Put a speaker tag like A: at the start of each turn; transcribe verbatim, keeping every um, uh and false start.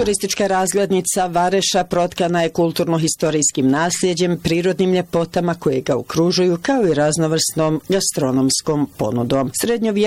A: Turistička razglednica Vareša protkana je kulturno-historijskim nasljeđem, prirodnim ljepotama koje ga okružuju, kao i raznovrsnom gastronomskom ponudom. Srednjovjekovna